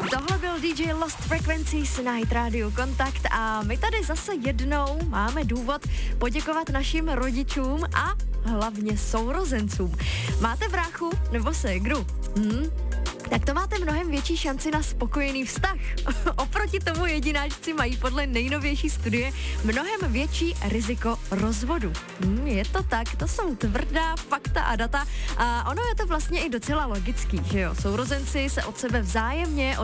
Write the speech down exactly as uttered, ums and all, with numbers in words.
Tohle byl D J Lost Frequencies na Hit Radio Kontakt a my tady zase jednou máme důvod poděkovat našim rodičům a hlavně sourozencům. Máte bráchu nebo ségru? Hm? Tak to máte mnohem větší šanci na spokojený vztah. Oproti tomu jedináčci mají podle nejnovější studie mnohem větší riziko rozvodu. Hmm, je to tak, to jsou tvrdá fakta a data a ono je to vlastně i docela logický, že jo? Sourozenci se od sebe vzájemně